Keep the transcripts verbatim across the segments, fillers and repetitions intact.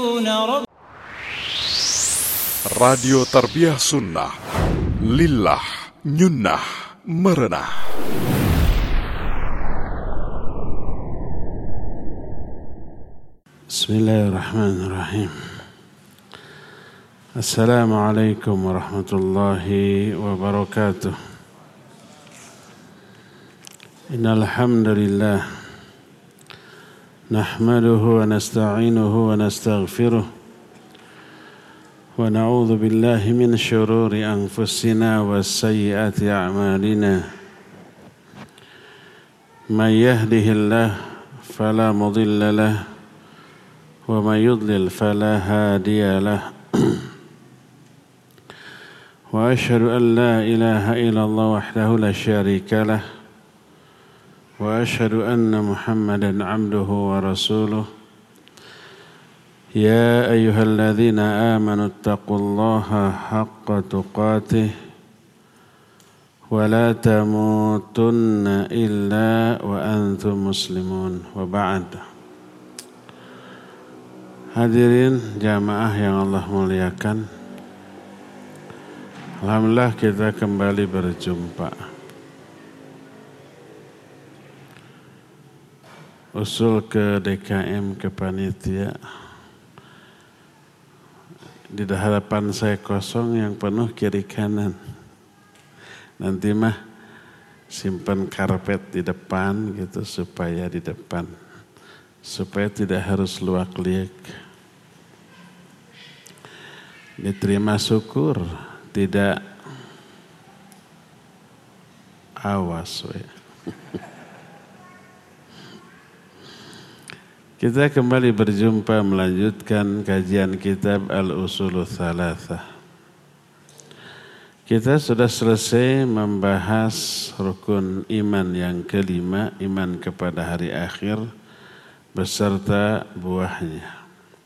Radio Tarbiyah Sunnah Lillah Nyunnah Merenah. Bismillahirrahmanirrahim. Assalamualaikum warahmatullahi wabarakatuh. Innal hamdalillah nahmaduhu wa nasta'inuhu wa nastaghfiruh wa na'udzu billahi min shururi anfusina wa sayyiati a'malina. May yahdihillahu fala mudilla lahu wa may yudlil fala hadiya lahu. Wa asyhadu an la ilaha illallah wahdahu la syarika lah wa asyhadu anna Muhammadan abduhu wa rasuluh. Ya ayyuhalladzina amanu taqullaha haqqa tuqatih wa la tamutunna illa wa antum muslimun. Wa ba'd. Hadirin jamaah yang Allah muliakan, alhamdulillah kita kembali berjumpa. Usul ke D K M, ke panitia. Di hadapan saya kosong, yang penuh kiri kanan. Nanti mah simpan karpet di depan gitu supaya di depan. Supaya tidak harus luak-liak. Diterima syukur, tidak awas. We. Kita kembali berjumpa melanjutkan kajian kitab Al-Usulul Tsalatsah. Kita sudah selesai membahas rukun iman yang kelima, iman kepada hari akhir beserta buahnya.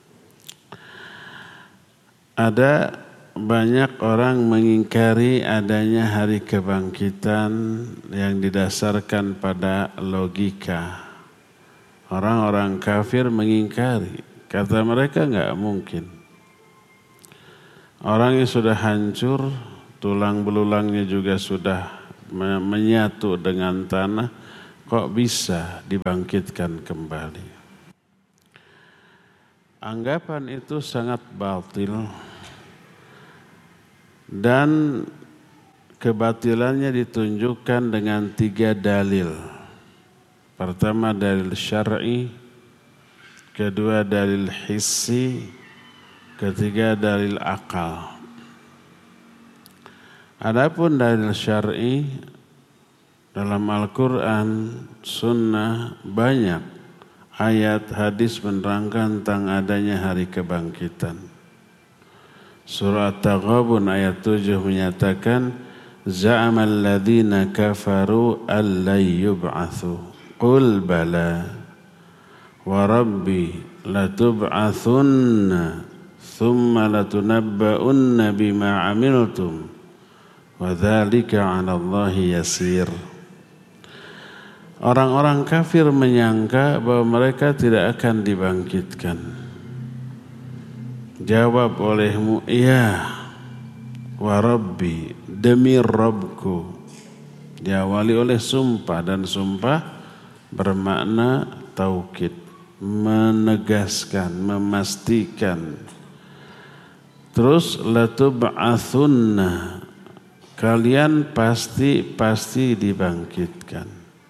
Ada banyak orang mengingkari adanya hari kebangkitan yang didasarkan pada logika. Orang-orang kafir mengingkari. Kata mereka enggak mungkin. Orang yang sudah hancur, tulang belulangnya juga sudah menyatu dengan tanah, kok bisa dibangkitkan kembali? Anggapan itu sangat batil dan kebatilannya ditunjukkan dengan tiga dalil. Pertama dalil syar'i, kedua dalil hissi, ketiga dalil akal. Adapun dalil syar'i dalam Al-Quran, Sunnah banyak ayat hadis menerangkan tentang adanya hari kebangkitan. Surah At-Taghabun ayat tujuh menyatakan, Za'amal ladzina kafaru allai yub'atsu. Qul bala wa rabbi latub'atsunna thumma latunabba'unna bima 'amiltum wa dzalika 'ala Allahi yasir. Orang-orang kafir menyangka bahwa mereka tidak akan dibangkitkan. Jawab olehmu, iya, wa rabbi, demi Rabbku. Diawali oleh sumpah, dan sumpah bermakna taukid, menegaskan, memastikan. Terus latub'atsunna, kalian pasti pasti dibangkitkan.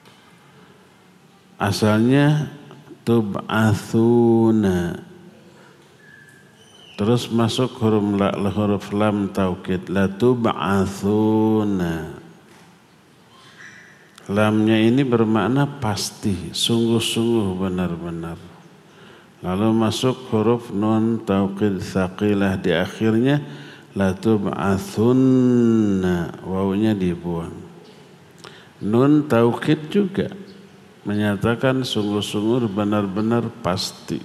Asalnya tub'atsuna. Terus masuk huruf la, huruf lam taukid, latub'atsuna. Lamnya ini bermakna pasti, sungguh-sungguh benar-benar. Lalu masuk huruf nun taukid tsaqilah di akhirnya, latub'atsunna, wawunya dibuang. Nun taukid juga menyatakan sungguh-sungguh benar-benar pasti.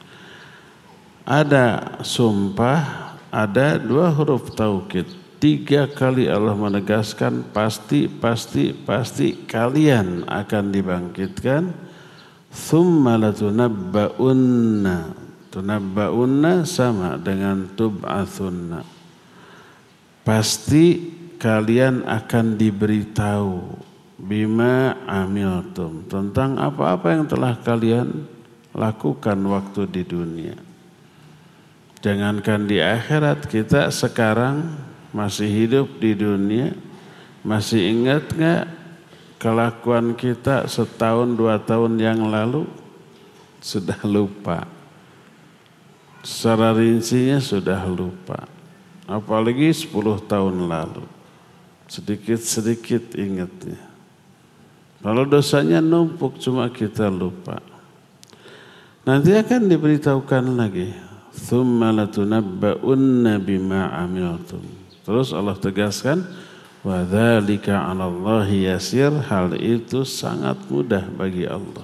Ada sumpah, ada dua huruf taukid. Tiga kali Allah menegaskan pasti, pasti, pasti kalian akan dibangkitkan. Tsumma latunabba'unna, Tunabba'unna sama dengan tub'atsunna. Pasti kalian akan diberitahu bima amiltum, tentang apa-apa yang telah kalian lakukan waktu di dunia. Jangankan di akhirat, kita sekarang masih hidup di dunia, masih ingat gak kelakuan kita setahun dua tahun yang lalu? Sudah lupa. Secara rincinya sudah lupa. Apalagi sepuluh tahun lalu. Sedikit-sedikit ingatnya. Kalau dosanya numpuk cuma kita lupa. Nanti akan diberitahukan lagi. Tsumma latunabba'unna bima amiltum. Terus Allah tegaskan, wa dzalika 'alallahi yasir, hal itu sangat mudah bagi Allah.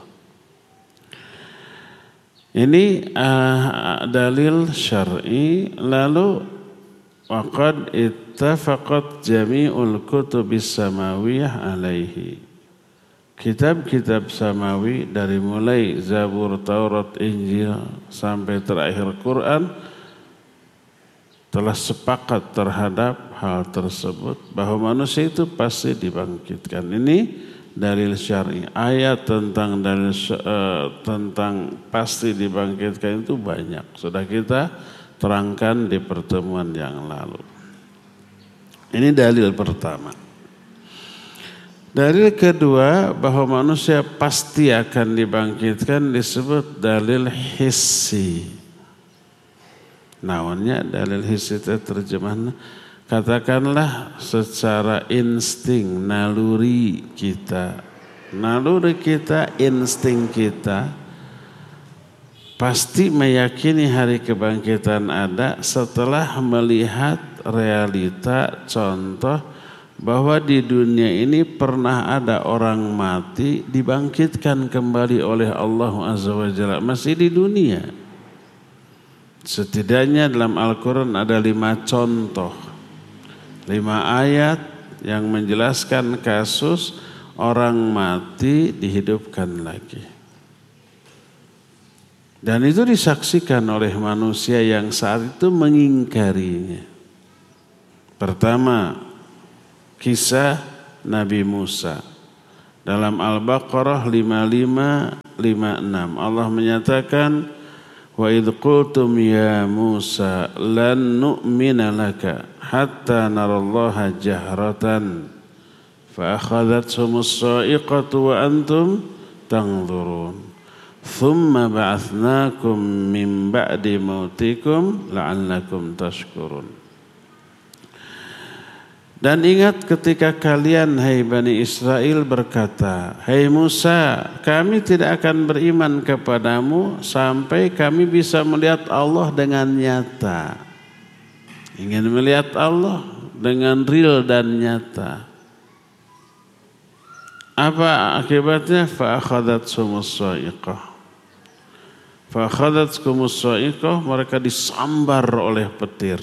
Ini uh, dalil syar'i. Lalu waqad ittafaqat jami'ul kutubis samawiyah alaihi. Kitab-kitab samawi dari mulai Zabur, Taurat, Injil sampai terakhir Quran telah sepakat terhadap hal tersebut, bahwa manusia itu pasti dibangkitkan. Ini dalil syar'i. Ayat tentang dalil uh, tentang pasti dibangkitkan itu banyak. Sudah kita terangkan di pertemuan yang lalu. Ini dalil pertama. Dalil kedua, bahwa manusia pasti akan dibangkitkan, disebut dalil hissi. Naonnya dalil hissi itu terjemahan, katakanlah secara insting, naluri kita. Naluri kita, insting kita pasti meyakini hari kebangkitan ada setelah melihat realita, contoh bahwa di dunia ini pernah ada orang mati dibangkitkan kembali oleh Allah Azza wa Jalla, masih di dunia. Setidaknya dalam Al-Quran ada lima contoh, lima ayat yang menjelaskan kasus orang mati dihidupkan lagi. Dan itu disaksikan oleh manusia yang saat itu mengingkarinya. Pertama, kisah Nabi Musa. Dalam Al-Baqarah lima puluh lima lima puluh enam Allah menyatakan, wa idh qultum ya Musa lan nu'mina laka hatta narallaha jahratan fa akhadhathumus sa'iqatu wa antum tanzurun thumma ba'athnakum min ba'di mautikum la'allakum tashkurun. Dan ingat ketika kalian, hai Bani Israel, berkata, hai Musa, kami tidak akan beriman kepadamu sampai kami bisa melihat Allah dengan nyata. Ingin melihat Allah dengan real dan nyata. Apa akibatnya? Fa akhadhathumus sa'iqah. Fa akhadhathumus sa'iqah, mereka disambar oleh petir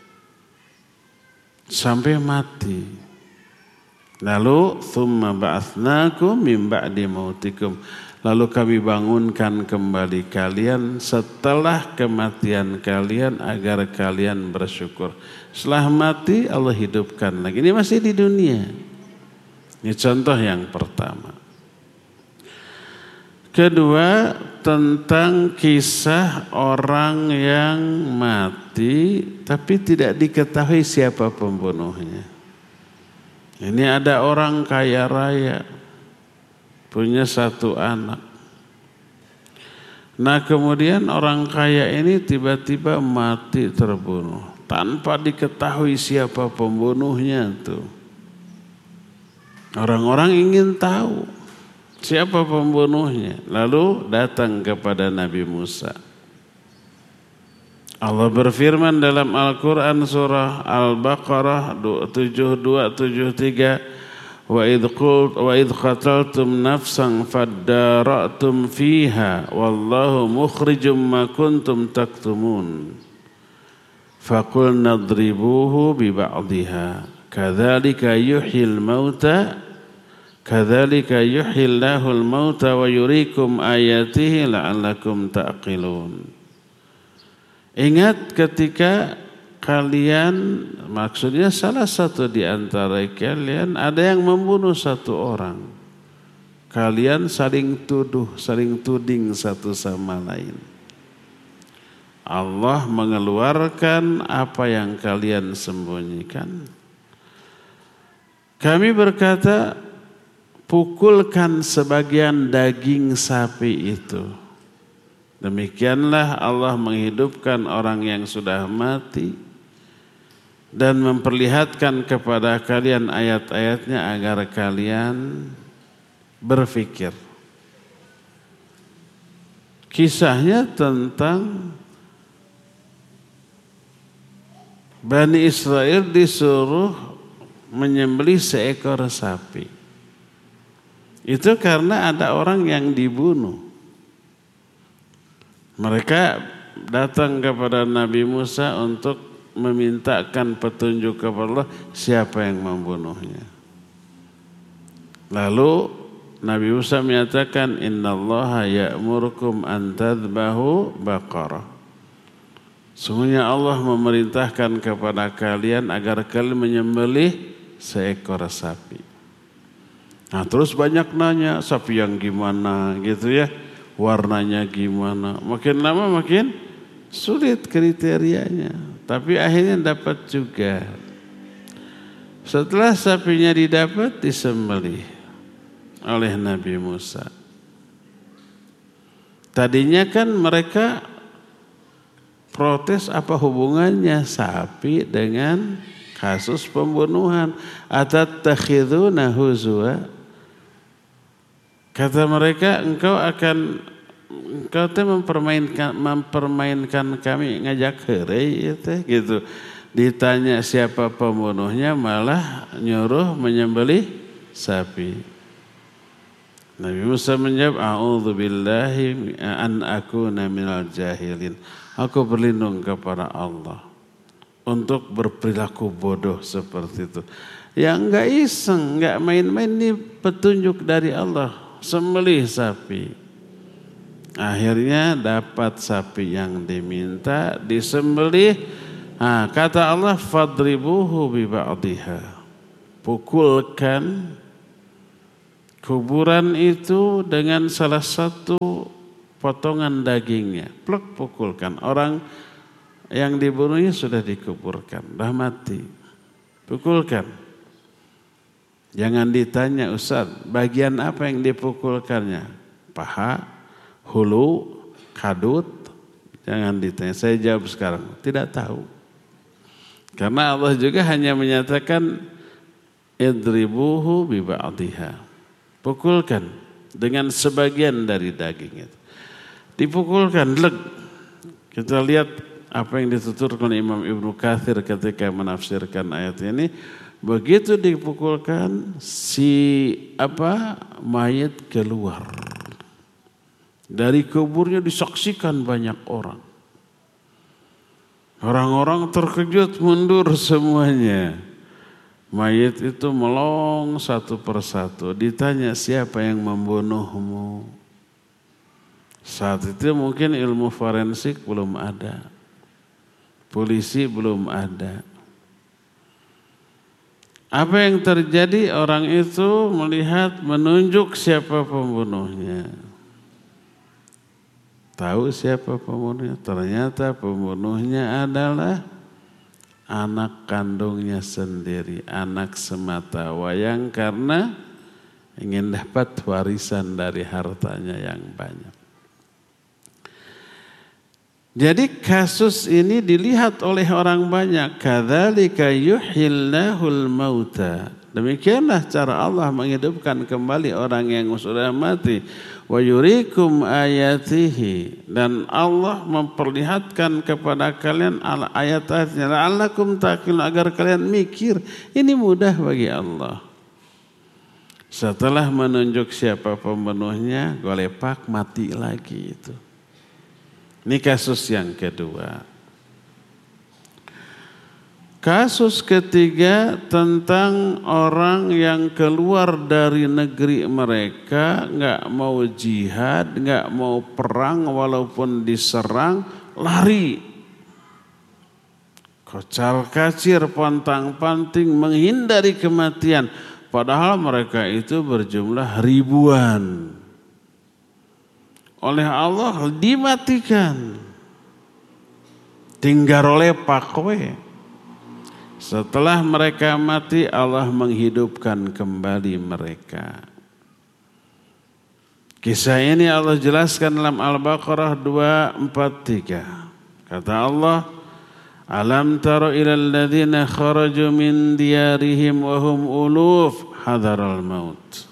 sampai mati. Lalu tsumma ba'atsnakum min ba'di mautikum, lalu kami bangunkan kembali kalian setelah kematian kalian agar kalian bersyukur. Setelah mati Allah hidupkan lagi. Ini masih di dunia. Ini contoh yang pertama. Kedua, tentang kisah orang yang mati tapi tidak diketahui siapa pembunuhnya. Ini ada orang kaya raya, punya satu anak. Nah kemudian orang kaya ini tiba-tiba mati terbunuh tanpa diketahui siapa pembunuhnya tuh. Orang-orang ingin tahu siapa pembunuhnya. Lalu datang kepada Nabi Musa. Allah berfirman dalam Al-Quran surah Al-Baqarah tujuh dua tujuh tiga, wa idh qult wa idh qataltum nafsan fadara'tum fiha wallahu mukhrijum ma kuntum taktumun faqulna adribuhu bi ba'dihha kadzalika yuhyil mauta kadzalika yuhyillahul mauta wa yuriikum ayatihi la'allakum ta'qilun. Ingat ketika kalian, maksudnya salah satu di antara kalian ada yang membunuh satu orang. Kalian saling tuduh, saling tuding satu sama lain. Allah mengeluarkan apa yang kalian sembunyikan. Kami berkata, pukulkan sebagian daging sapi itu. Demikianlah Allah menghidupkan orang yang sudah mati dan memperlihatkan kepada kalian ayat-ayatnya agar kalian berfikir. Kisahnya tentang Bani Israel disuruh menyembelih seekor sapi. Itu karena ada orang yang dibunuh. Mereka datang kepada Nabi Musa untuk memintakan petunjuk kepada Allah siapa yang membunuhnya. Lalu Nabi Musa menyatakan, innallaha ya'murukum an tadhbahu baqarah. Sungguhnya Allah memerintahkan kepada kalian agar kalian menyembelih seekor sapi. Nah terus banyak nanya, sapi yang gimana gitu ya. Warnanya gimana, makin lama makin sulit kriterianya, tapi akhirnya dapat juga. Setelah sapinya didapat, disembelih oleh Nabi Musa. Tadinya kan mereka protes, apa hubungannya sapi dengan kasus pembunuhan? Atattakhiduna huzwa. Kata mereka, engkau akan engkau teh mempermainkan mempermainkan kami, ngajak heureuy teh gitu. Ditanya siapa pembunuhnya malah nyuruh menyembelih sapi. Nabi Musa menjawab, a'udzubillahi an akuna minal jahilin. Aku berlindung kepada Allah untuk berperilaku bodoh seperti itu. Ya enggak iseng, enggak main-main, ini petunjuk dari Allah. Sembelih sapi. Akhirnya dapat sapi yang diminta, disembelih. Nah, kata Allah, fadribuhu bi ba'dihha. Pukulkan kuburan itu dengan salah satu potongan dagingnya. Plek, pukulkan. Orang yang dibunuhnya sudah dikuburkan, dah mati. Pukulkan. Jangan ditanya, Ustaz, bagian apa yang dipukulkannya? Paha, hulu, kadut. Jangan ditanya. Saya jawab sekarang, tidak tahu. Karena Allah juga hanya menyatakan idribuhu bi ba'dihha. Pukulkan dengan sebagian dari daging itu. Dipukulkan, leg. Kita lihat apa yang dituturkan Imam Ibnu Katsir ketika menafsirkan ayat ini. Begitu dipukulkan, si apa mayat keluar dari kuburnya, disaksikan banyak orang. Orang-orang terkejut, mundur semuanya. Mayat itu melong satu persatu. Ditanya, siapa yang membunuhmu? Saat itu mungkin ilmu forensik belum ada, polisi belum ada. Apa yang terjadi? Orang itu melihat, menunjuk siapa pembunuhnya. Tahu siapa pembunuhnya? Ternyata pembunuhnya adalah anak kandungnya sendiri, anak semata wayang karena ingin dapat warisan dari hartanya yang banyak. Jadi kasus ini dilihat oleh orang banyak. Kadzalika yuhyillahul mauta. Demikianlah cara Allah menghidupkan kembali orang yang sudah mati. Wa yurikum ayatihi. Dan Allah memperlihatkan kepada kalian ayat-ayatnya. La'allakum taqilun, agar kalian mikir. Ini mudah bagi Allah. Setelah menunjuk siapa pembunuhnya, golepak mati lagi itu. Ini kasus yang kedua. Kasus ketiga tentang orang yang keluar dari negeri mereka, nggak mau jihad, nggak mau perang walaupun diserang, lari kocar kacir, pontang panting, menghindari kematian. Padahal mereka itu berjumlah ribuan. Oleh Allah dimatikan. Tinggal lepak we. Setelah mereka mati, Allah menghidupkan kembali mereka. Kisah ini Allah jelaskan dalam Al-Baqarah dua empat tiga. Kata Allah, Alam taro ilal ladzina kharaju min diyarihim wa hum uluf hadaral maut.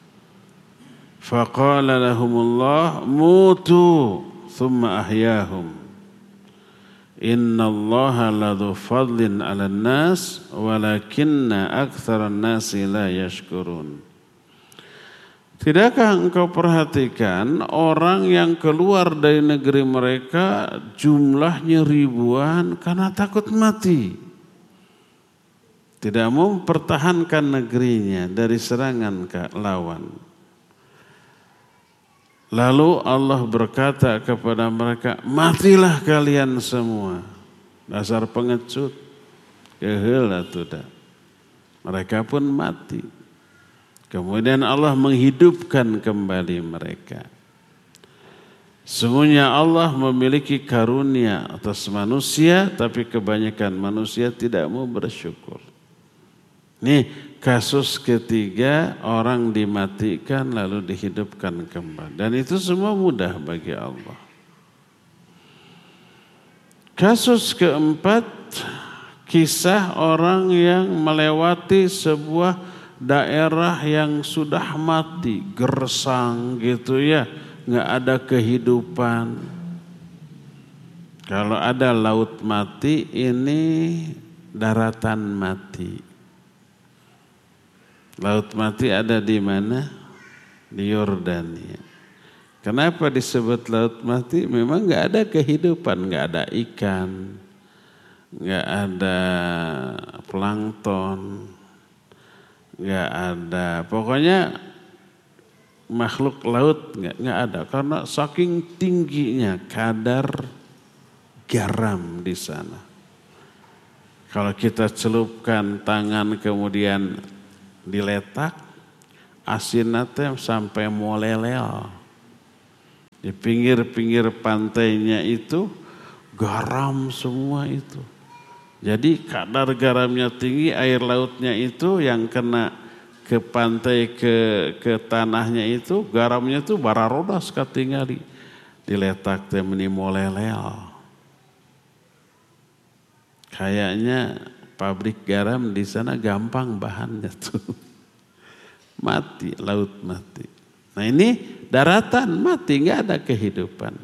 Faqala lahumullah mutu thumma ahyahum. Inna allaha ladhu fadlin ala nas walakinna aktsaran nasi la yashkurun. Tidakkah engkau perhatikan orang yang keluar dari negeri mereka jumlahnya ribuan karena takut mati. Tidak mau mempertahankan negerinya dari serangan ke lawan. Lalu Allah berkata kepada mereka, matilah kalian semua. Dasar pengecut, kehel atuh dah. Mereka pun mati. Kemudian Allah menghidupkan kembali mereka. Sungguhnya Allah memiliki karunia atas manusia, tapi kebanyakan manusia tidak mau bersyukur. Nih kasus ketiga, orang dimatikan lalu dihidupkan kembali. Dan itu semua mudah bagi Allah. Kasus keempat, kisah orang yang melewati sebuah daerah yang sudah mati, gersang gitu ya, nggak ada kehidupan. Kalau ada laut mati, ini daratan mati. Laut mati ada di mana? Di Yordania. Kenapa disebut laut mati? Memang nggak ada kehidupan, nggak ada ikan, nggak ada plankton. Nggak ada, pokoknya makhluk laut nggak nggak ada karena saking tingginya kadar garam di sana. Kalau kita celupkan tangan kemudian diletak, asinnya sampai molelel. Di pinggir-pinggir pantainya itu garam semua itu. Jadi kadar garamnya tinggi, air lautnya itu yang kena ke pantai, ke ke tanahnya itu, garamnya itu bararodas katingali. Diletak teh meni molelel. Kayaknya pabrik garam di sana gampang bahannya tuh. Mati, laut mati. Nah ini daratan mati, nggak ada kehidupan.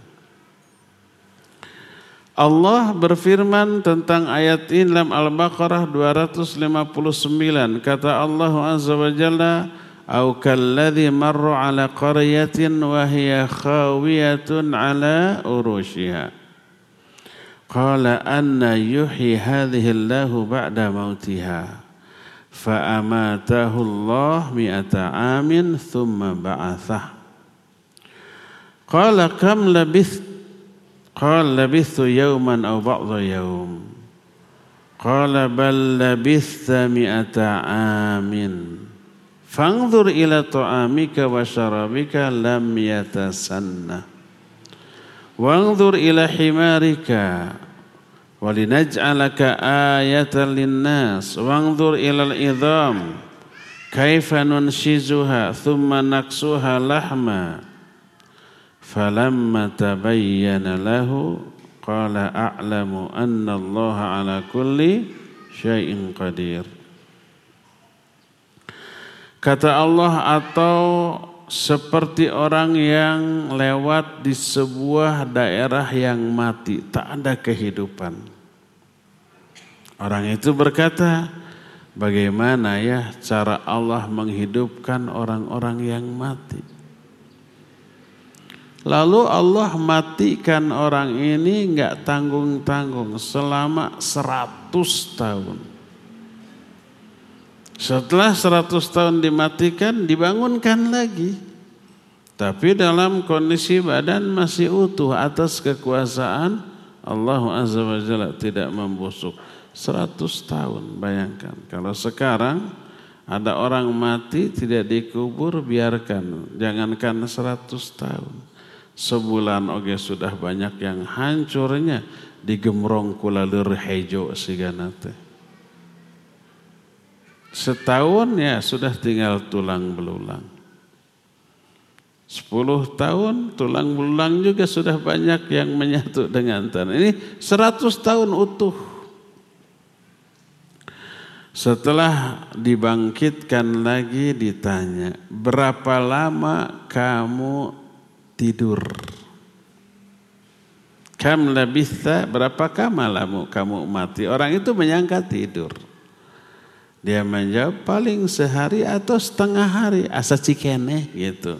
Allah berfirman tentang ayat ini dalam Al-Baqarah dua ratus lima puluh sembilan. Kata Allah Azza wa Jalla, "Au kalladzi marra 'ala qaryatin wa hiya khawiyatun 'ala urushiha. Qala anna yuhyi hadhihi Allahu ba'da mautiha. Fa amatahu Allah mi'ata 'amin thumma ba'athah. Qala kam labith Qala labithu yawman aw ba'dha yawm. Qala bal labitha mi'ata 'amin. Fanzur ila ta'amika wa syarabika lam yatasanna. Wanzur ila himarika walinaj'alaka ayatan linnas. Wanzur ila al-idham kaifa nunshizuha thumma naksuha lahma. Falamma tabayyana lahu qala a'lamu anna Allah ala kulli syai'in qadir." Kata Allah, atau seperti orang yang lewat di sebuah daerah yang mati, tak ada kehidupan. Orang itu berkata, bagaimana ya cara Allah menghidupkan orang-orang yang mati? Lalu Allah matikan orang ini enggak tanggung-tanggung selama seratus tahun. Setelah seratus tahun dimatikan, dibangunkan lagi. Tapi dalam kondisi badan masih utuh atas kekuasaan Allah Azza wa Jalla tidak membusuk. Seratus tahun, bayangkan. Kalau sekarang ada orang mati tidak dikubur, biarkan. Jangankan seratus tahun. Sebulan oge sudah banyak yang hancurnya digemrong kula lir hejo sigana teh. Setahun ya sudah tinggal tulang belulang. Sepuluh tahun tulang belulang juga sudah banyak yang menyatu dengan tanah. Ini seratus tahun utuh. Setelah dibangkitkan lagi ditanya, berapa lama kamu tidur? Kam labitha, berapakah malammu kamu mati? Orang itu menyangka tidur. Dia menjawab paling sehari atau setengah hari, asa cikene gitu.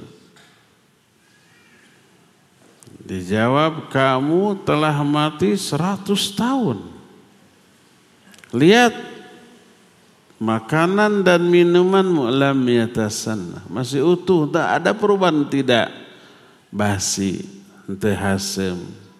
Dijawab, kamu telah mati seratus tahun. Lihat, makanan dan minumanmu lam yatasanna, masih utuh, tak ada perubahan, tidak basi, teu hasem.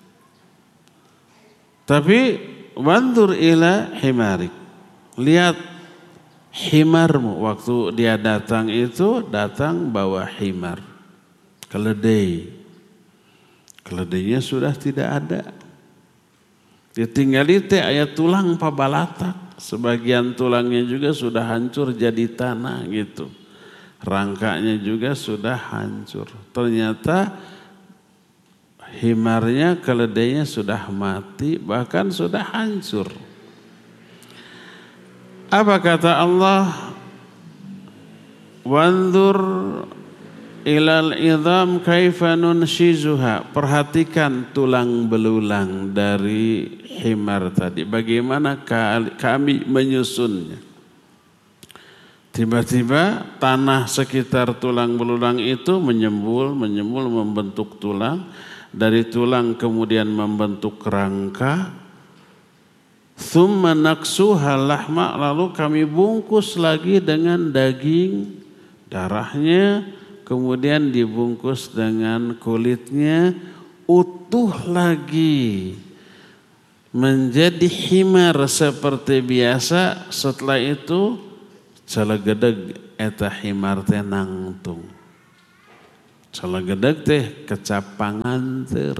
Tapi wandur ila himarik, lihat himarmu, waktu dia datang itu datang bawa himar, keledai. Keledainya sudah tidak ada. Ditinggali teh aya tulang pabalatak, sebagian tulangnya juga sudah hancur jadi tanah gitu. Rangkanya juga sudah hancur. Ternyata himarnya, keledainya sudah mati, bahkan sudah hancur. Apa kata Allah? Wanzur ilal idham kaifa nunshizuha, perhatikan tulang belulang dari himar tadi, bagaimana kami menyusunnya. Tiba-tiba tanah sekitar tulang belulang itu menyembul, menyembul membentuk tulang, dari tulang kemudian membentuk rangka. Tsumma naksuha lahma, lalu kami bungkus lagi dengan daging, darahnya, kemudian dibungkus dengan kulitnya, utuh lagi menjadi himar seperti biasa. Setelah itu calegedeg eta himar teh nangtung. Calegedeg teh kecapangan ter.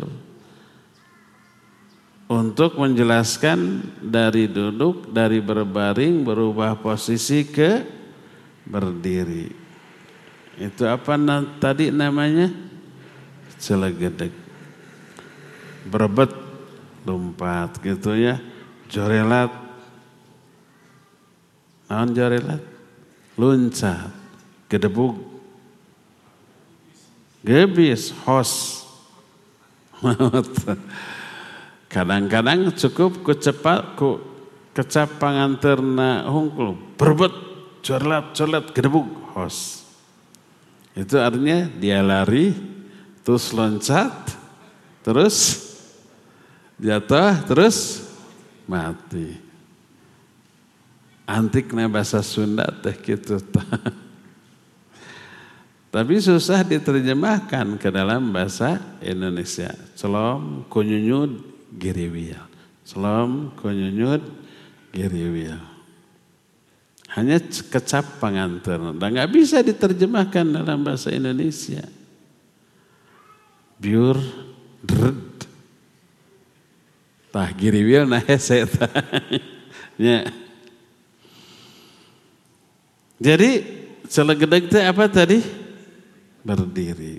Untuk menjelaskan dari duduk, dari berbaring berubah posisi ke berdiri. Itu apa na, tadi namanya? Celegedeg. Berebet, lompat gitu ya. Jorelat. Naon jorelat? Luncat. Gedebug. Gebis, hos. Kadang-kadang cukup ku cepat ku kecap panganterna hungkul. Berebet, jorelat, jorelat, gedebug, hos. Itu artinya dia lari, terus loncat, terus jatuh, terus mati. Antiknya bahasa Sunda teh gitu. Tapi susah diterjemahkan ke dalam bahasa Indonesia. Celom kunyunyud giriwil. Celom kunyunyud giriwil. Hanya kecap panganten, dan nggak bisa diterjemahkan dalam bahasa Indonesia. Biur dred, tah giriwil nah hese ya. Jadi celegedeg teh apa tadi? Berdiri,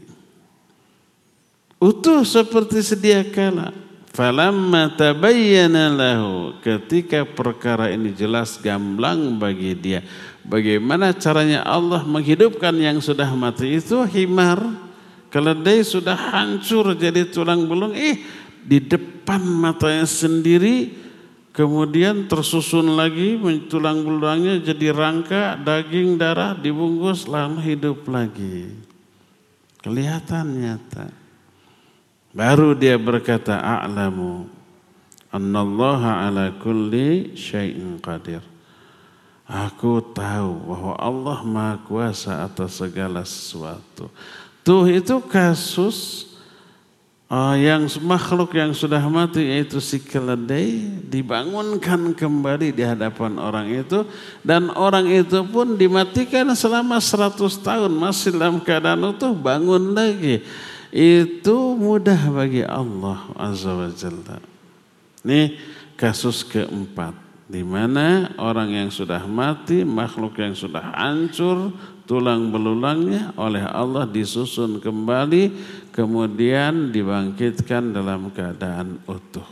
utuh seperti sedia kala. Falamma tabayyana lahu, ketika perkara ini jelas gamblang bagi dia, bagaimana caranya Allah menghidupkan yang sudah mati itu. Himar, keledai sudah hancur jadi tulang belulang, eh di depan matanya sendiri kemudian tersusun lagi tulang belulangnya jadi rangka, daging, darah dibungkus, lalu hidup lagi. Kelihatan nyata. Baru dia berkata, a'lamu annallaha ala kulli syai'in qadir. Aku tahu bahwa Allah Maha Kuasa atas segala sesuatu. Tuh itu kasus uh, yang makhluk yang sudah mati yaitu si keledai dibangunkan kembali di hadapan orang itu, dan orang itu pun dimatikan selama seratus tahun masih dalam keadaan utuh, bangun lagi. Itu mudah bagi Allah Azza wa Jalla. Ini kasus keempat, di mana orang yang sudah mati, makhluk yang sudah hancur tulang belulangnya oleh Allah disusun kembali, kemudian dibangkitkan dalam keadaan utuh.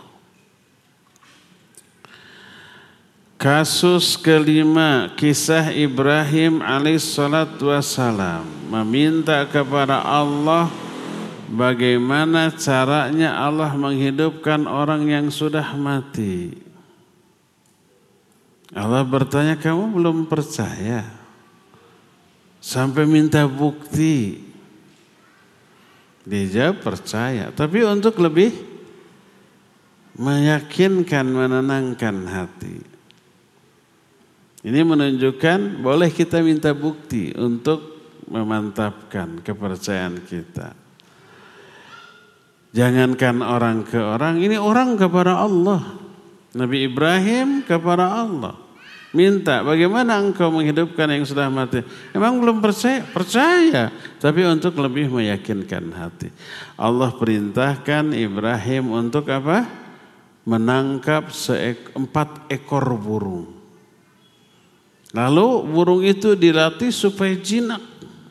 Kasus kelima, kisah Ibrahim alaihissalatu wassalam meminta kepada Allah bagaimana caranya Allah menghidupkan orang yang sudah mati. Allah bertanya, kamu belum percaya? Sampai minta bukti. Dijawab percaya, tapi untuk lebih meyakinkan, menenangkan hati. Ini menunjukkan boleh kita minta bukti untuk memantapkan kepercayaan kita. Jangankan orang ke orang, ini orang kepada Allah. Nabi Ibrahim kepada Allah. Minta, bagaimana engkau menghidupkan yang sudah mati? Emang belum percaya? Percaya. Tapi untuk lebih meyakinkan hati. Allah perintahkan Ibrahim untuk apa? Menangkap seek, empat ekor burung. Lalu burung itu dilatih supaya jinak.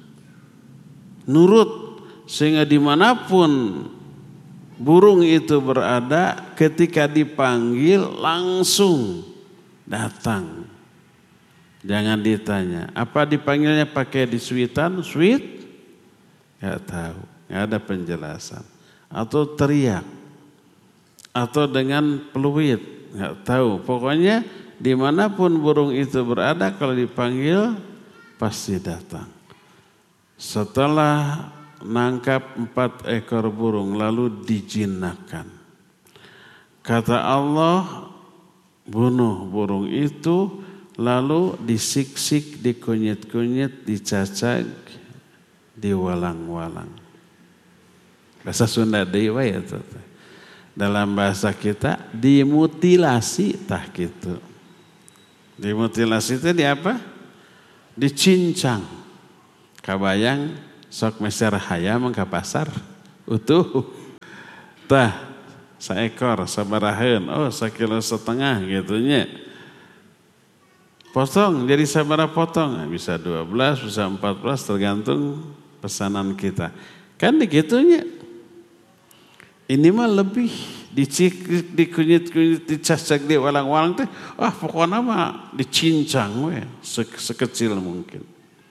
Nurut. Sehingga dimanapun burung itu berada, ketika dipanggil langsung datang. Jangan ditanya, apa dipanggilnya pakai disuitan? Sweet? Gak tahu, gak ada penjelasan. Atau teriak, atau dengan peluit, gak tahu. Pokoknya dimanapun burung itu berada, kalau dipanggil pasti datang. Setelah nangkap empat ekor burung lalu dijinakkan. Kata Allah, bunuh burung itu, lalu disiksik, dikunyit-kunyit, dicacak, diwalang-walang. Bahasa Sunda dewa ya. Dalam bahasa kita dimutilasi tah gitu. Dimutilasi itu di apa? Dicincang. Kabayang sok meser hayam ke pasar utuh. Tah seekor sabaraheun, oh sekilo setengah gitunya. Potong jadi sabaraha potong, bisa dua belas, bisa empat belas tergantung pesanan kita. Kan digitunya. Ini mah lebih dicikik, dikunyit-kunyit, dicacak, diwalang-walang teh. Ah pokoknya mah dicincang we sekecil mungkin.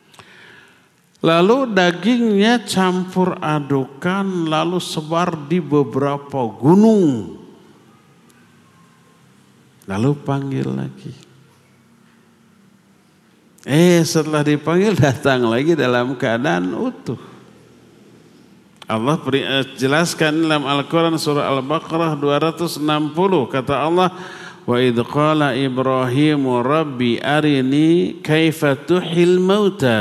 Lalu dagingnya campur adukan, lalu sebar di beberapa gunung. Lalu panggil lagi. Eh setelah dipanggil datang lagi dalam keadaan utuh. Allah jelaskan dalam Al-Quran surah Al-Baqarah dua ratus enam puluh. Kata Allah, wa idh qala Ibrahimu rabbi arini kaifa tuhil mauta.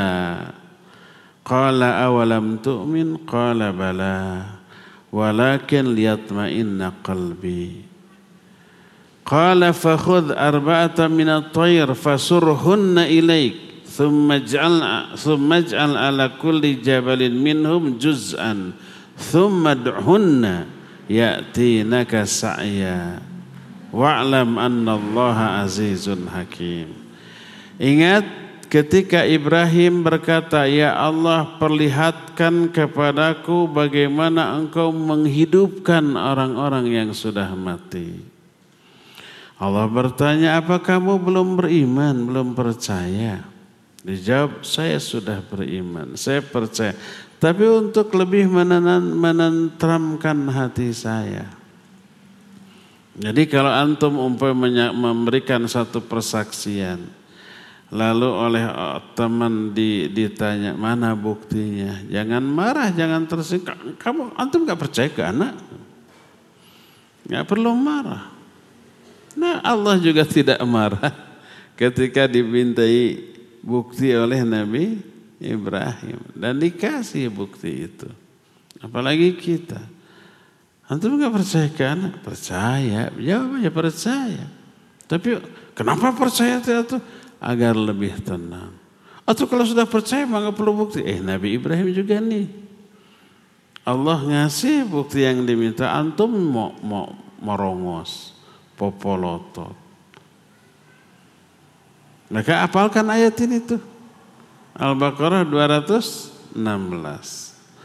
Qala awalam tu'min? Qala bala. Walakin liyatma'inna qalbi. Qala fakhudh arba'atan minat tayr fasurhunna ilaik. Thumma ij'al thumma ij'al ala kulli jabalin minhum juz'an. Thumma ad'hunna ya'tinaka sa'ya. Wa'lam anna Allaha azizun hakim. Ingat ketika Ibrahim berkata, ya Allah perlihatkan kepadaku bagaimana engkau menghidupkan orang-orang yang sudah mati. Allah bertanya, apa kamu belum beriman, belum percaya? Dijawab, saya sudah beriman, saya percaya. Tapi untuk lebih menenteramkan hati saya. Jadi kalau antum umpamanya memberikan satu persaksian, lalu oleh teman ditanya mana buktinya, jangan marah, jangan tersinggung. Kamu antum nggak percaya ke anak, nggak perlu marah. Nah Allah juga tidak marah ketika dimintai bukti oleh Nabi Ibrahim dan dikasih bukti itu. Apalagi kita. Antum nggak percaya ke anak? Percaya, jawab aja percaya. Tapi kenapa percaya itu? Agar lebih tenang. Atau kalau sudah percaya maka perlu bukti. Eh Nabi Ibrahim juga nih. Allah ngasih bukti yang diminta, antum mau mau merongos, popolotot. Maka apalkan ayat ini tuh. Al-Baqarah dua ratus enam belas.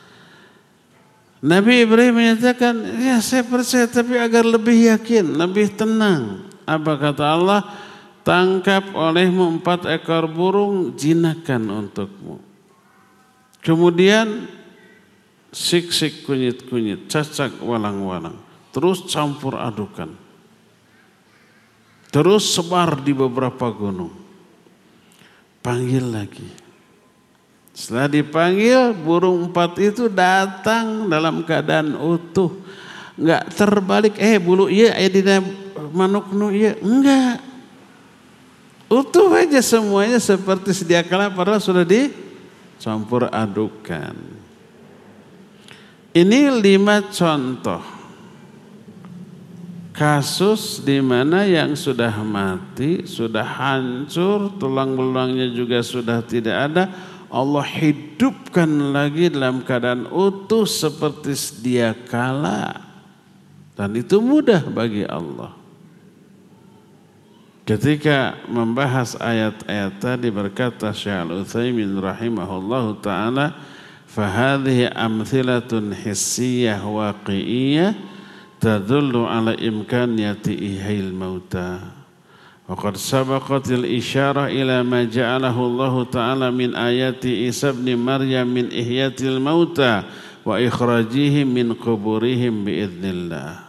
Nabi Ibrahim menyatakan, ya saya percaya tapi agar lebih yakin, lebih tenang. Apa kata Allah? Tangkap olehmu empat ekor burung, jinakan untukmu. Kemudian sik-sik kunyit-kunyit, cacak walang-walang. Terus campur adukan. Terus sebar di beberapa gunung. Panggil lagi. Setelah dipanggil, burung empat itu datang dalam keadaan utuh. Enggak terbalik, eh bulu iya, eh dina manuk nu iya. Enggak. Utuh aja semuanya seperti sedia kala padahal sudah dicampur adukan. Ini lima contoh kasus di mana yang sudah mati, sudah hancur, tulang belulangnya juga sudah tidak ada, Allah hidupkan lagi dalam keadaan utuh seperti sedia kala. Dan itu mudah bagi Allah. Ketika membahas ayat-ayat tadi berkata Syekh Al-Utsaimin rahimahullahu ta'ala, fahadhihi amthilatun hissiyah waqi'iyah tadullu ala imkaniyati ihil mauta. Waqad sabaqatil isyarah ila ma ja'alahu Allah Ta'ala min ayati Isa ibn Maryam min ihyatil mauta wa ikhrajihim min quburihim biidznillah.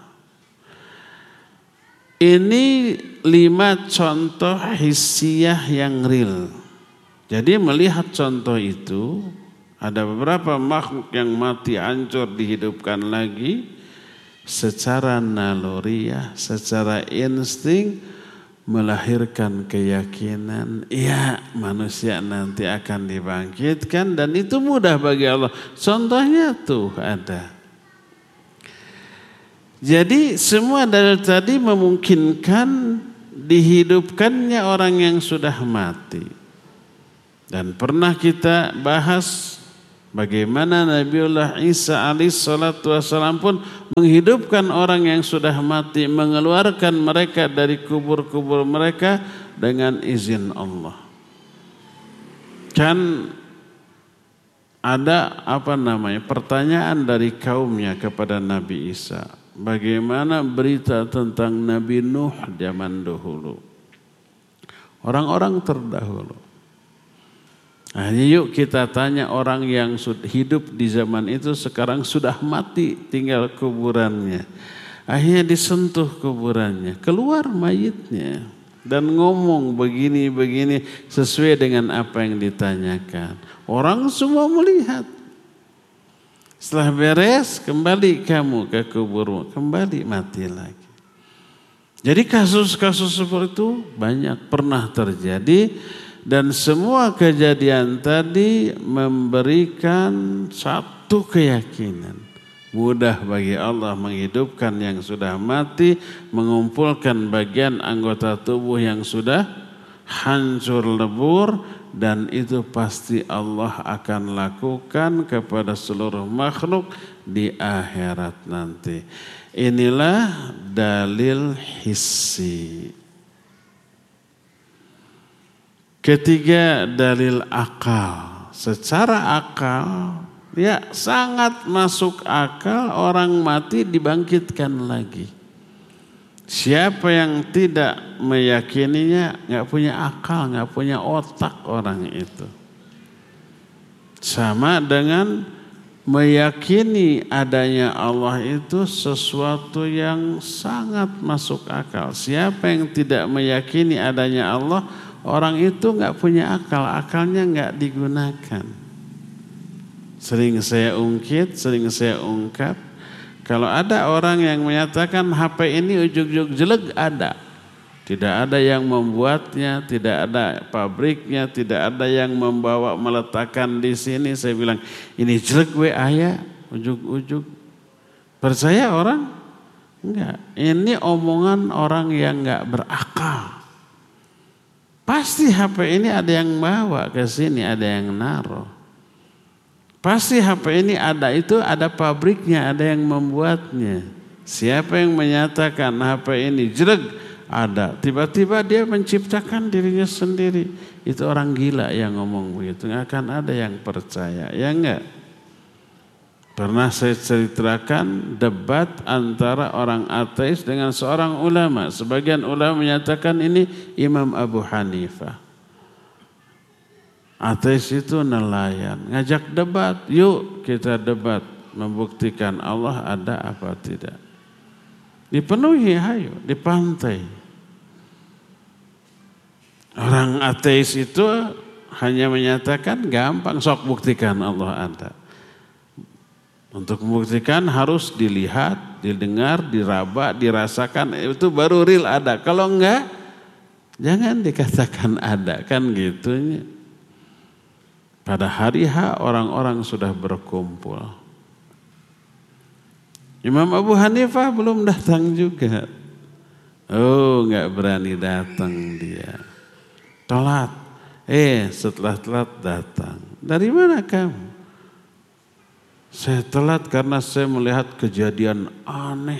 Ini lima contoh hissiyah yang real. Jadi melihat contoh itu, ada beberapa makhluk yang mati hancur dihidupkan lagi secara naluriah, secara insting, melahirkan keyakinan, ya manusia nanti akan dibangkitkan dan itu mudah bagi Allah. Contohnya tuh ada. Jadi semua dalil tadi memungkinkan dihidupkannya orang yang sudah mati. Dan pernah kita bahas bagaimana Nabiullah Isa alaihissalatu wassalam pun menghidupkan orang yang sudah mati, mengeluarkan mereka dari kubur-kubur mereka dengan izin Allah. Kan ada apa namanya pertanyaan dari kaumnya kepada Nabi Isa, bagaimana berita tentang Nabi Nuh zaman dahulu, orang-orang terdahulu. Nah, yuk kita tanya orang yang hidup di zaman itu sekarang sudah mati, tinggal kuburannya. Akhirnya disentuh kuburannya, keluar mayitnya dan ngomong begini-begini sesuai dengan apa yang ditanyakan. Orang semua melihat. Setelah beres, kembali kamu ke kuburmu, kembali mati lagi. Jadi kasus-kasus seperti itu banyak pernah terjadi. Dan semua kejadian tadi memberikan satu keyakinan. Mudah bagi Allah menghidupkan yang sudah mati, mengumpulkan bagian anggota tubuh yang sudah hancur lebur, dan itu pasti Allah akan lakukan kepada seluruh makhluk di akhirat nanti. Inilah dalil hissi. Ketiga, dalil akal. Secara akal, ya sangat masuk akal orang mati dibangkitkan lagi. Siapa yang tidak meyakininya nggak punya akal, nggak punya otak orang itu. Sama dengan meyakini adanya Allah itu sesuatu yang sangat masuk akal. Siapa yang tidak meyakini adanya Allah, orang itu nggak punya akal, akalnya nggak digunakan. Sering saya ungkit, sering saya ungkap. Kalau ada orang yang menyatakan H P ini ujug-ujug jelek, ada. Tidak ada yang membuatnya, tidak ada pabriknya, tidak ada yang membawa meletakkan di sini. Saya bilang ini jelek we ayah, ujug-ujug. Percaya orang? Enggak. Ini omongan orang yang enggak berakal. Pasti H P ini ada yang bawa ke sini, ada yang naruh. Pasti H P ini ada itu ada pabriknya, ada yang membuatnya. Siapa yang menyatakan H P ini jelek? Ada. Tiba-tiba dia menciptakan dirinya sendiri. Itu orang gila yang ngomong begitu. Nggak akan ada yang percaya. Ya enggak? Pernah saya ceritakan debat antara orang ateis dengan seorang ulama. Sebagian ulama menyatakan ini Imam Abu Hanifah. Ateis itu nelayan. Ngajak debat. Yuk kita debat. Membuktikan Allah ada apa tidak. Dipenuhi, ayo, di pantai. Orang ateis itu hanya menyatakan gampang, sok buktikan Allah ada. Untuk membuktikan harus dilihat, didengar, diraba, dirasakan, itu baru real ada. Kalau enggak, jangan dikatakan ada, kan gitu. Pada hari H orang-orang sudah berkumpul. Imam Abu Hanifah belum datang juga. Oh, enggak berani datang dia. Telat. Eh, setelah telat datang. Dari mana kamu? Saya telat karena saya melihat kejadian aneh.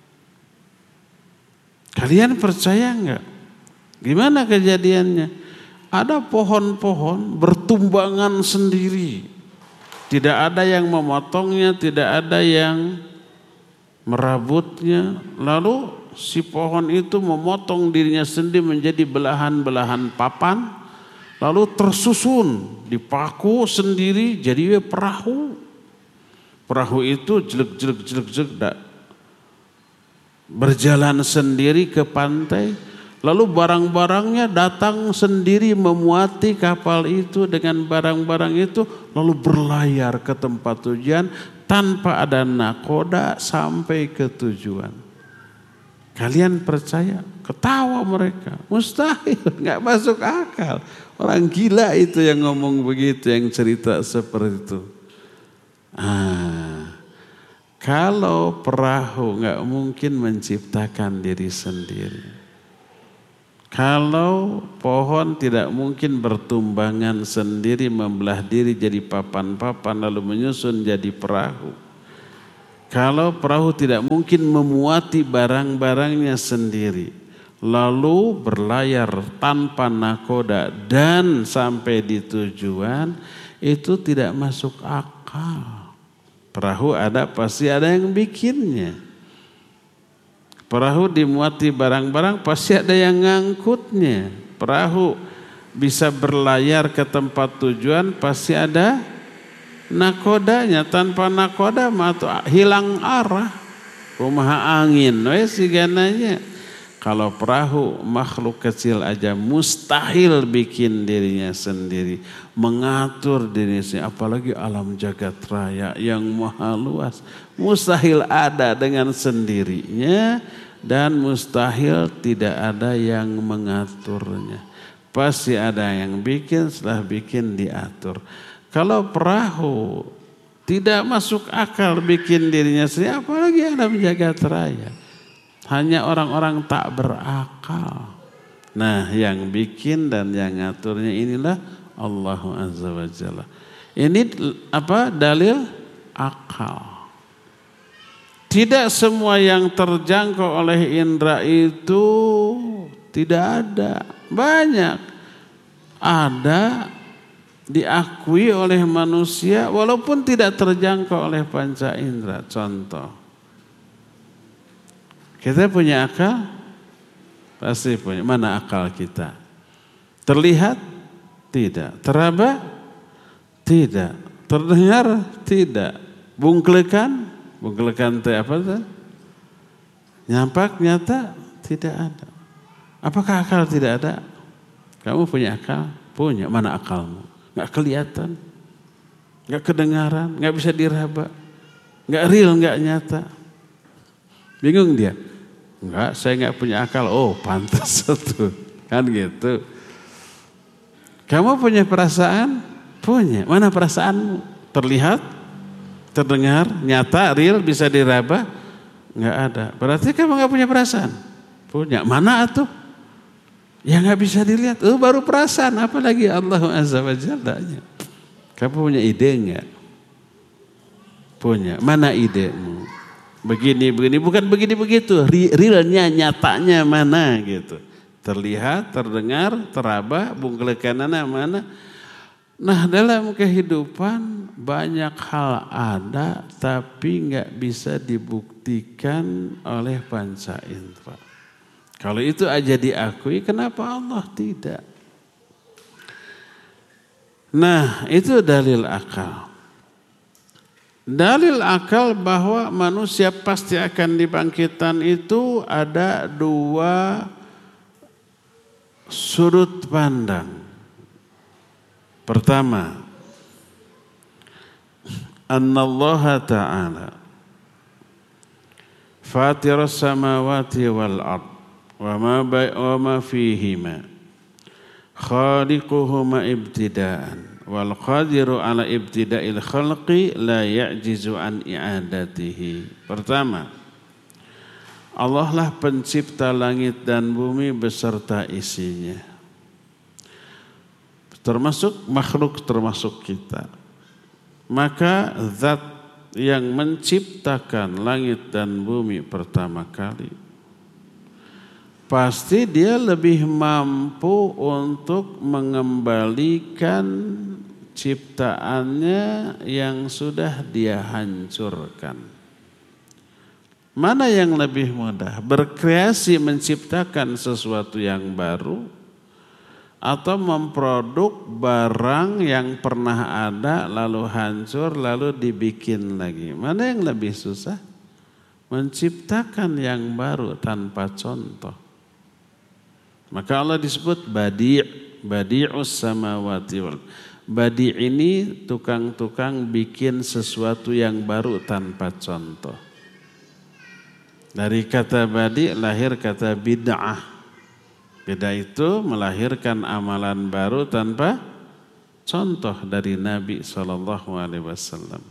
Kalian percaya enggak? Gimana kejadiannya? Ada pohon-pohon bertumbangan sendiri. Tidak ada yang memotongnya, tidak ada yang merabutnya. Lalu si pohon itu memotong dirinya sendiri menjadi belahan-belahan papan. Lalu tersusun, dipaku sendiri jadi perahu. Perahu itu jelek-jelek-jelek-jelek berjalan sendiri ke pantai. Lalu barang-barangnya datang sendiri memuati kapal itu dengan barang-barang itu. Lalu berlayar ke tempat tujuan tanpa ada nakoda sampai ke tujuan. Kalian percaya? Ketawa mereka. Mustahil, gak masuk akal. Orang gila itu yang ngomong begitu, yang cerita seperti itu. Ah, kalau perahu gak mungkin menciptakan diri sendiri. Kalau pohon tidak mungkin bertumbangan sendiri, membelah diri jadi papan-papan lalu menyusun jadi perahu. Kalau perahu tidak mungkin memuati barang-barangnya sendiri, lalu berlayar tanpa nakoda dan sampai di tujuan, itu tidak masuk akal. Perahu ada, pasti ada yang bikinnya. Perahu dimuati barang-barang, pasti ada yang ngangkutnya. Perahu bisa berlayar ke tempat tujuan, pasti ada nakodanya. Tanpa nakoda mah hilang arah. Kumaha angin we sigananya. Kalau perahu makhluk kecil aja mustahil bikin dirinya sendiri, mengatur dirinya sendiri, apalagi alam jagat raya yang maha luas. Mustahil ada dengan sendirinya dan mustahil tidak ada yang mengaturnya. Pasti ada yang bikin, setelah bikin diatur. Kalau perahu tidak masuk akal bikin dirinya sendiri, apalagi alam jagat raya. Hanya orang-orang tak berakal. Nah, yang bikin dan yang ngaturnya inilah Allah Azza wa Jalla. Ini apa? Dalil akal. Tidak semua yang terjangkau oleh indera itu tidak ada. Banyak. Ada diakui oleh manusia walaupun tidak terjangkau oleh panca indera. Contoh. Kita punya akal? Pasti punya. Mana akal kita? Terlihat? Tidak. Teraba? Tidak. Terdengar? Tidak. Bungklekan? Bungklekan itu apa tuh? Nyampak? Nyata? Tidak ada. Apakah akal tidak ada? Kamu punya akal? Punya. Mana akalmu? Gak kelihatan. Gak kedengaran. Gak bisa diraba. Gak real, gak nyata. Bingung dia. Enggak, saya enggak punya akal. Oh, pantas itu. Kan gitu. Kamu punya perasaan? Punya. Mana perasaanmu? Terlihat? terdengar, nyata, real, bisa diraba? Nggak ada. Berarti kamu nggak punya perasaan? Punya. Mana atuh? Ya nggak bisa dilihat. Oh baru perasaan, apalagi Allah Azza wa Jalla. Kamu punya ide nggak? Punya. Mana idemu? Begini, begini, bukan begini begitu. Realnya, nyatanya mana gitu. Terlihat, terdengar, teraba, bungkelekanana mana? Nah dalam kehidupan banyak hal ada tapi nggak bisa dibuktikan oleh panca indera. Kalau itu aja diakui, kenapa Allah tidak? Nah itu dalil akal. Dalil akal bahwa manusia pasti akan dibangkitkan itu ada dua sudut pandang. Pertama, annallaha ta'ala fatirus samawati wal ard wa ma wa ma fihima khaliquhuma ibtida'an wal qadiru ala ibtida'il khalqi la ya'jizu an i'adatihi. Pertama, Allah lah pencipta langit dan bumi beserta isinya. Termasuk makhluk, termasuk kita. Maka zat yang menciptakan langit dan bumi pertama kali, pasti dia lebih mampu untuk mengembalikan ciptaannya yang sudah dia hancurkan. Mana yang lebih mudah? Berkreasi menciptakan sesuatu yang baru, atau memproduk barang yang pernah ada lalu hancur lalu dibikin lagi. Mana yang lebih susah? Menciptakan yang baru tanpa contoh. Maka Allah disebut badi', badi'us samawati wal. Badi' ini tukang-tukang bikin sesuatu yang baru tanpa contoh. Dari kata badi' lahir kata bid'ah. Beda itu melahirkan amalan baru tanpa contoh dari Nabi shallallahu alaihi wasallam.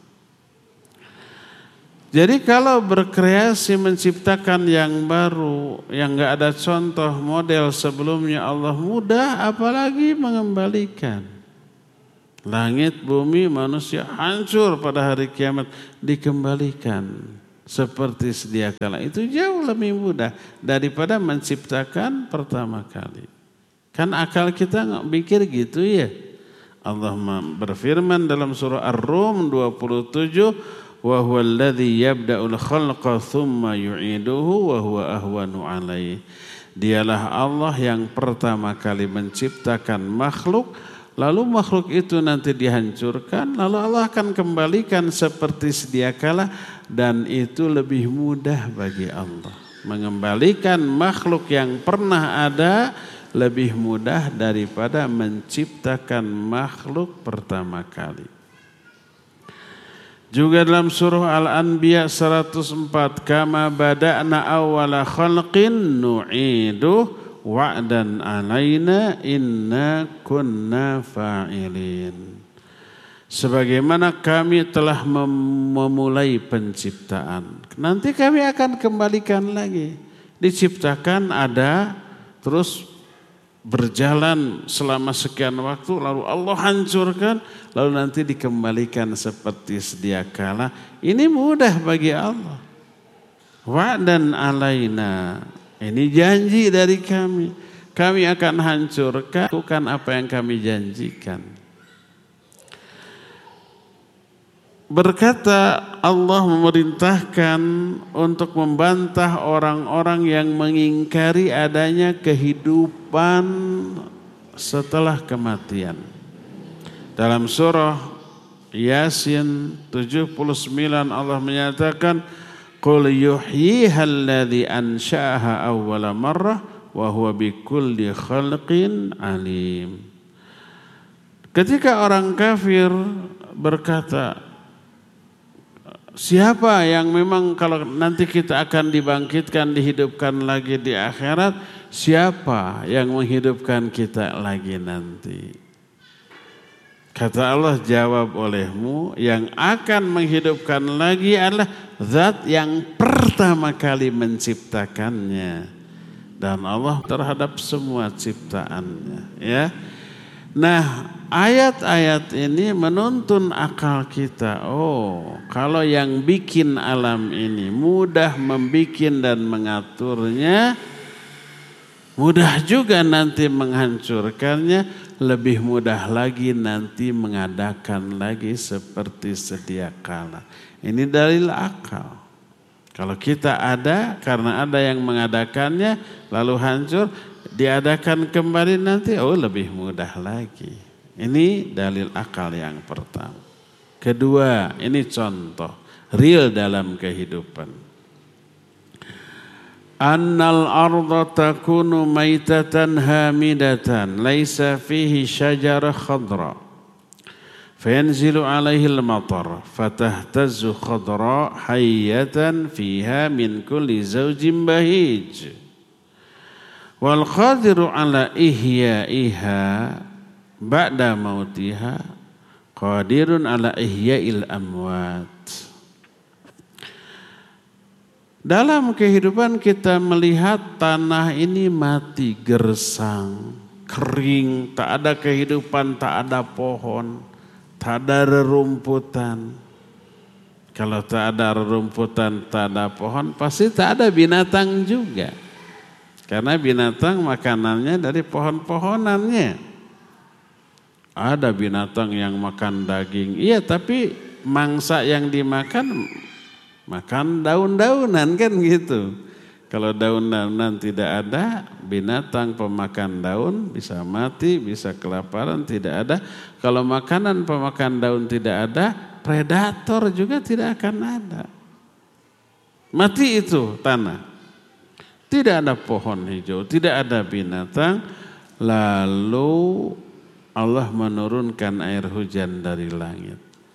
Jadi kalau berkreasi menciptakan yang baru, yang enggak ada contoh model sebelumnya Allah mudah, apalagi mengembalikan. Langit, bumi, manusia hancur pada hari kiamat, dikembalikan seperti sedia kala. Itu jauh lebih mudah daripada menciptakan pertama kali. Kan akal kita nggak mikir gitu ya. Allah berfirman dalam surah Ar-Rum dua puluh tujuh, wa huwa alladhi yabda'ul khalqa thumma yu'iduhu wa huwa ahwanu alaihi. Dialah Allah yang pertama kali menciptakan makhluk, lalu makhluk itu nanti dihancurkan, lalu Allah akan kembalikan seperti sedia kala, dan itu lebih mudah bagi Allah. Mengembalikan makhluk yang pernah ada lebih mudah daripada menciptakan makhluk pertama kali. Juga dalam surah Al-Anbiya seratus empat, kama bada'na awwala khalqin nu'iduh wa'dan alaina inna kunna fa'ilin. Sebagaimana kami telah memulai penciptaan, nanti kami akan kembalikan lagi. Diciptakan ada, terus berjalan selama sekian waktu, lalu Allah hancurkan, lalu nanti dikembalikan seperti sedia kala. Ini mudah bagi Allah. Wa'dan alaina, ini janji dari kami. Kami akan hancurkan, lakukan apa yang kami janjikan. Berkata Allah memerintahkan untuk membantah orang-orang yang mengingkari adanya kehidupan setelah kematian. Dalam surah Yasin tujuh puluh sembilan Allah menyatakan, qul yuhyihal ladzi ansha'aha awwala marrah wa huwa bikulli khalqin alim. Ketika orang kafir berkata, siapa yang memang kalau nanti kita akan dibangkitkan, dihidupkan lagi di akhirat, siapa yang menghidupkan kita lagi nanti? Kata Allah, jawab olehmu, yang akan menghidupkan lagi adalah zat yang pertama kali menciptakannya. Dan Allah terhadap semua ciptaannya. Ya. Nah, ayat-ayat ini menuntun akal kita. Oh, kalau yang bikin alam ini mudah membikin dan mengaturnya, mudah juga nanti menghancurkannya. Lebih mudah lagi nanti mengadakan lagi seperti sedia kala. Ini dalil akal. Kalau kita ada, karena ada yang mengadakannya, lalu hancur, diadakan kembali nanti, oh lebih mudah lagi. Ini dalil akal yang pertama. Kedua, ini contoh real dalam kehidupan. Annal arda takunu maitatan hamidatan laisa fihi syajarah khadra fayanzilu alaihi al-matar fatahtazzu khadra hayyatan fiha min kulli zawjin bahij wal qadiru ala ihya'iha ba'da mautiha qadirun ala ihya'il amwat. Dalam kehidupan kita melihat tanah ini mati, gersang, kering, tak ada kehidupan, tak ada pohon, tak ada rerumputan. Kalau tak ada rerumputan, tak ada pohon, pasti tak ada binatang juga. Karena binatang makanannya dari pohon-pohonannya. Ada binatang yang makan daging, iya, tapi mangsa yang dimakan makan daun-daunan kan gitu. Kalau daun-daunan tidak ada, binatang pemakan daun bisa mati, bisa kelaparan, tidak ada. Kalau makanan pemakan daun tidak ada, predator juga tidak akan ada. Mati itu tanah. Tidak ada pohon hijau, tidak ada binatang. Lalu Allah menurunkan air hujan dari langit.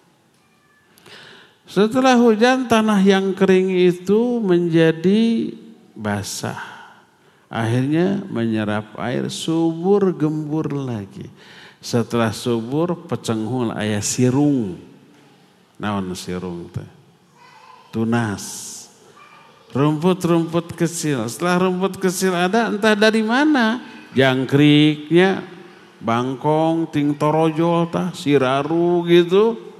Setelah hujan, tanah yang kering itu menjadi basah. Akhirnya menyerap air, subur gembur lagi. Setelah subur, pecenghul aya sirung. Naon sirung teh? Tunas. Rumput-rumput kecil. Setelah rumput kecil ada, entah dari mana. Jangkriknya, bangkong, ting torojol, tah, siraru gitu.